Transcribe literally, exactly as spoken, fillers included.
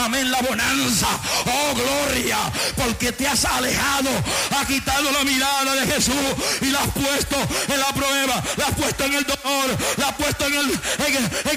amén, la bonanza. Oh, gloria, porque te has alejado, has quitado la mirada de Jesús y la has puesto en la prueba, la has puesto en el dolor, la has puesto en el, en el, en